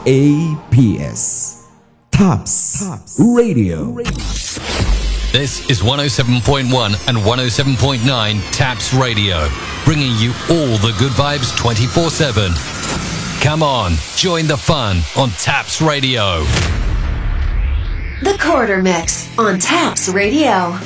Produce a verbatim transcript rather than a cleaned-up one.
A P S. Tops Radio. This is one oh seven point one and one oh seven point nine Taps Radio, bringing you all the good vibes twenty-four seven. Come on, join the fun on Taps Radio. The Quarter Mix on Taps Radio.